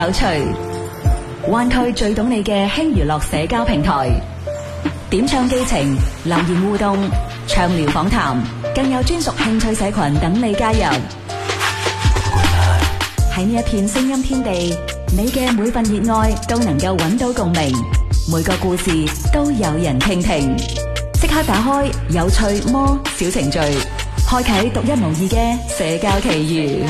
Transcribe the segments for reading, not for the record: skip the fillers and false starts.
有趣，灣區最懂你嘅輕娛樂社交平台，點唱機情，留言互動，暢聊訪談，更有專屬興趣社群等你加入。喺呢一片聲音天地，你嘅每份熱愛都能夠揾到共鳴，每個故事都有人傾聽。即刻打開有趣魔小程序，開啟獨一無二嘅社交奇遇。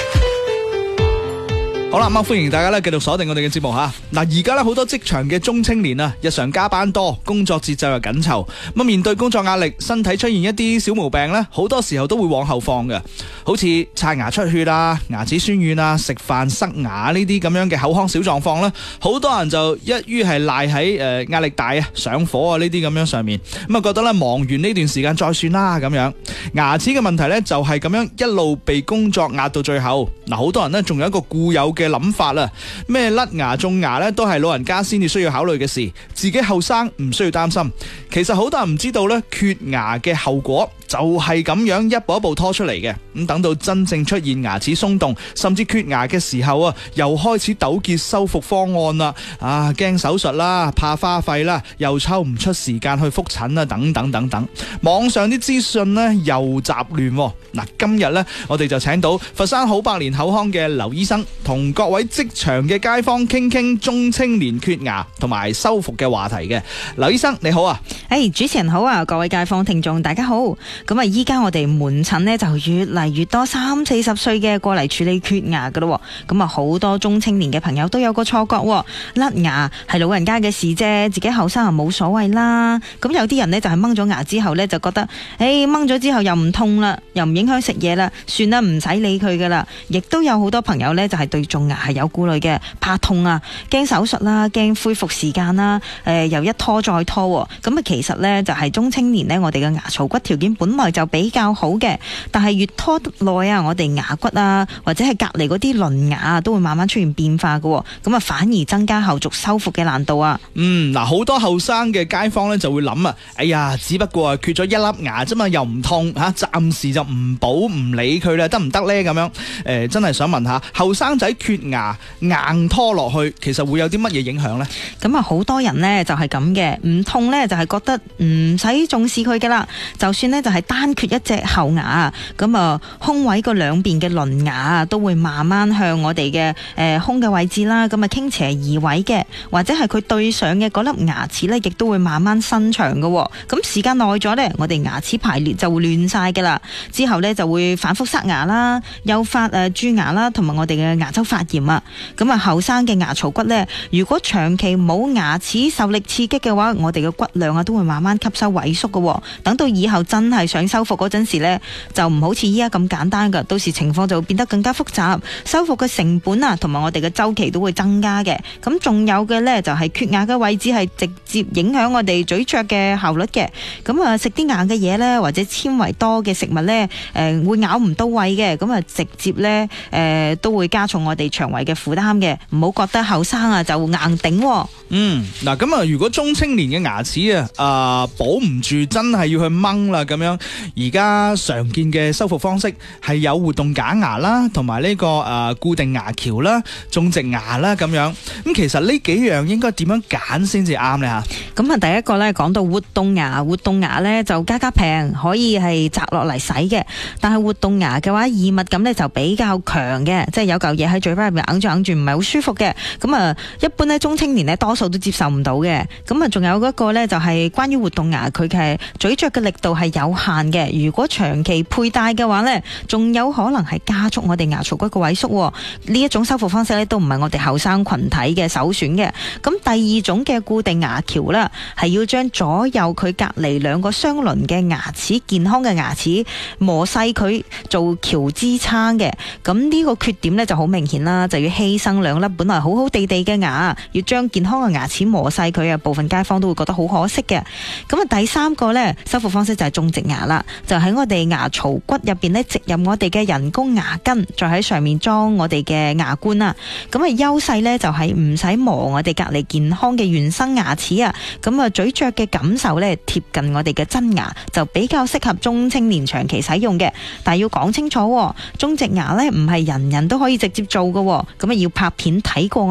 好啦，咁歡迎大家咧繼續鎖定我哋嘅節目吓。嗱，而家咧好多職場嘅中青年啊，日常加班多，工作節奏又緊湊，咁面對工作壓力，身體出現一啲小毛病咧，好多時候都會往後放嘅，好似刷牙出血啊、牙齒酸軟啊、食飯塞牙呢啲咁樣嘅口腔小狀況咧，好多人就一於係賴喺壓力大啊、上火啊呢啲咁樣上面，咁啊覺得咧忙完呢段時間再算啦咁樣。牙齒嘅問題咧就係咁樣一路被工作壓到最後。嗱，好多人咧仲有一個固有嘅諗法啦，咩甩牙種牙咧都係老人家先至需要考慮嘅事，自己後生唔需要擔心。其實好多人唔知道咧，缺牙嘅後果就係咁樣一步一步拖出嚟嘅。咁等到真正出現牙齒鬆動甚至缺牙嘅時候啊，又開始糾結修復方案啦，驚手術啦，怕花費啦，又抽唔出時間去復診啊，等等等等。網上啲資訊呢又雜亂。嗱，今日呢，我哋就請到佛山好百年口腔嘅劉醫生，同各位職場嘅街坊傾傾中青年缺牙同埋修復嘅話題嘅。劉醫生你好啊。 主持人好啊，各位街坊聽眾大家好。咁啊，依家我哋門診呢就越嚟越多30-40歲嘅過嚟處理缺牙噶咯。咁啊，好多中青年嘅朋友都有個錯覺，甩牙係老人家嘅事啫，自己後生啊冇所謂啦。咁有啲人呢就係掹咗牙之後呢就覺得，掹咗之後又唔痛啦，又唔影響食嘢啦，算啦，唔使理佢噶啦。亦都有好多朋友呢就係對種牙係有顧慮嘅，怕痛啊，驚手術啦，驚恢復時間啦，又一拖再拖。咁啊，其實呢就係中青年呢，我哋嘅牙槽骨條件本來就比較好嘅，但係越拖得耐啊，我哋牙骨啊或者係隔離嗰啲鄰牙啊都會慢慢出現變化嘅，咁啊反而增加後續修復嘅難度啊。 嗱，好多後生嘅街坊呢就會諗啊，哎呀，只不過係缺咗一粒牙啫嘛，又唔痛嚇，暫時就唔補唔理佢啦，得唔得呢？咁樣真係想問下，後生仔缺牙硬拖落去，其實會有啲乜嘢影響呢？ 咁啊，好多人呢就係咁嘅，唔痛呢就係覺得唔使重視佢噶啦，就算呢就係單缺一隻後牙，咁啊胸位個兩邊嘅鄰牙都會慢慢向我哋嘅胸嘅位置啦，咁啊傾斜移位嘅，或者係佢對上嘅嗰粒牙齒呢，亦都會慢慢伸長嘅。咁時間耐咗呢，我哋牙齒排列就會亂晒噶啦，之後呢就會反覆塞牙啦，誘發蛀牙啦，同埋我哋嘅牙周發炎啊。咁啊，後生嘅牙槽骨呢，如果長期冇牙齒受力刺激嘅話，我哋嘅骨量啊都會慢慢吸收萎縮嘅。等到以後真係想修復嗰陣時呢，就唔好似依家咁簡單噶，到時情況就會變得更加複雜，修復嘅成本啊同埋我哋嘅周期都會增加嘅。咁仲有嘅呢，就係缺牙嘅位置係直接影響我哋咀嚼嘅效率嘅。咁啊，食啲硬嘅嘢呢，或者纖維多嘅食物呢，會咬唔到位嘅，咁啊直接呢都會加重我哋腸胃嘅負擔嘅。唔好覺得後生啊就硬頂。 嗱，咁啊，如果中青年嘅牙齒保唔住，真係要去掹啦咁樣。而家常見嘅修復方式係有活動假牙啦，同埋呢個固定牙橋啦、種植牙啦咁樣。咁其實呢幾樣應該點樣揀先至啱呢？吓？ 咁啊，第一個呢講到活動牙，活動牙呢就價格平，可以係摘落嚟洗嘅。但係活動牙嘅話，異物感呢就比較強嘅，即係有嚿嘢喺嘴巴入面硬住硬住，唔係好舒服嘅。咁啊，一般呢中青年呢多數都接受唔到嘅。咁啊，仲有一個呢就係關於活動牙，佢嘅咀嚼嘅力度係有限嘅。如果長期佩戴嘅話呢，仲有可能係加速我哋牙槽骨嘅萎縮。呢一種修復方式呢，都唔係我哋後生群體嘅首選嘅。咁第二種嘅固定牙橋啦，係要將左右佢隔離兩個相鄰嘅牙齒，健康嘅牙齒磨細佢做橋支撐嘅。咁呢個缺點呢就好明顯啦，就要犧牲兩粒本來好好地嘅牙，要將健康嘅牙齒磨細佢啊，部分街坊都會覺得好可惜嘅。咁啊，第三個呢修復方式就係種植牙啦，就喺我哋牙槽骨入邊呢植入我哋嘅人工牙根，再喺上面裝我哋嘅牙冠啊。咁啊，優勢呢就係唔使磨我哋隔離健康嘅原生牙齒啊， 咁啊咀嚼嘅感受咧貼近我哋嘅真牙，就比較適合中青年長期使用嘅。但係要講清楚，種植牙咧唔係人人都可以直接做嘅，咁啊要拍片睇過